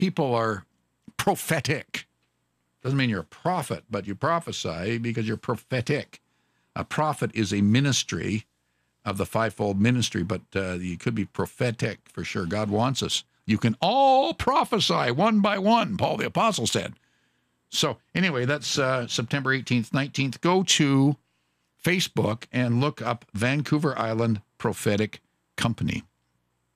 people are prophetic. Doesn't mean you're a prophet, but you prophesy because you're prophetic. A prophet is a ministry of the fivefold ministry, but you could be prophetic for sure. God wants us. You can all prophesy one by one, Paul the Apostle said. So anyway, that's September 18th, 19th. Go to Facebook and look up Vancouver Island Prophetic Company.